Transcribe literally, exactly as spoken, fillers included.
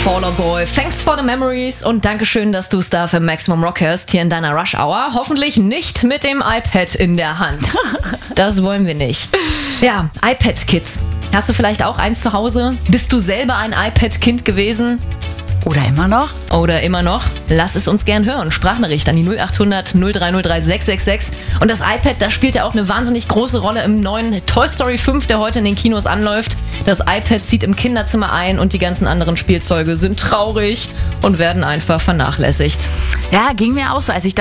Fall Out Boy, thanks for the memories und Dankeschön, dass du Star für Maximum Rock hörst hier in deiner Rush Hour. Hoffentlich nicht mit dem iPad in der Hand. Das wollen wir nicht. Ja, iPad-Kids. Hast du vielleicht auch eins zu Hause? Bist du selber ein iPad-Kind gewesen? Oder immer noch? Oder immer noch? Lass es uns gern hören. Sprachnachricht an die null acht hundert null drei null drei sechs sechs sechs. Und das iPad, das spielt ja auch eine wahnsinnig große Rolle im neuen Toy Story fünf, der heute in den Kinos anläuft. Das iPad zieht im Kinderzimmer ein und die ganzen anderen Spielzeuge sind traurig und werden einfach vernachlässigt. Ja, ging mir auch so. Als ich